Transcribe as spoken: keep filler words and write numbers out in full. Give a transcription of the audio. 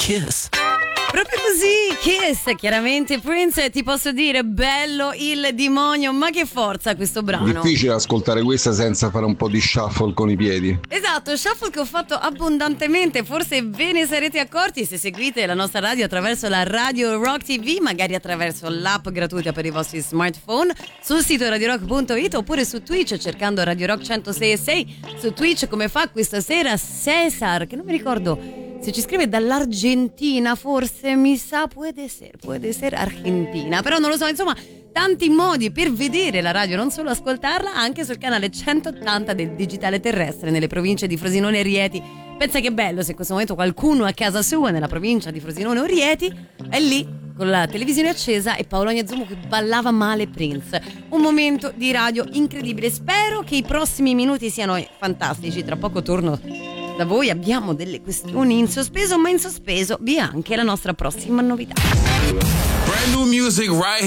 Kiss. Proprio così, Kiss, chiaramente Prince, ti posso dire, bello il demonio, ma che forza questo brano. Difficile ascoltare questa senza fare un po' di shuffle con i piedi. Esatto, shuffle che ho fatto abbondantemente, forse ve ne sarete accorti se seguite la nostra radio attraverso la Radio Rock T V, magari attraverso l'app gratuita per i vostri smartphone, sul sito radio rock punto it oppure su Twitch cercando Radio Rock centosei e sei, su Twitch come fa questa sera Cesar, che non mi ricordo se ci scrive dall'Argentina, forse mi sa, può essere, può essere Argentina, però non lo so, insomma, tanti modi per vedere la radio, non solo ascoltarla, anche sul canale centottanta del digitale terrestre nelle province di Frosinone e Rieti. Pensa che bello se in questo momento qualcuno a casa sua nella provincia di Frosinone o Rieti è lì con la televisione accesa e Paolonia Zumo che ballava male Prince. Un momento di radio incredibile. Spero che i prossimi minuti siano fantastici. Tra poco torno da voi, abbiamo delle questioni in sospeso, ma in sospeso vi è anche la nostra prossima novità. Brand new music right